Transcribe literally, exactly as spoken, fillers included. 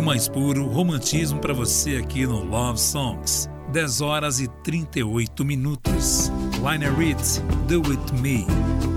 mais puro romantismo para você aqui no Love Songs. dez horas e trinta e oito minutos. Lionel Richie, Do It Me.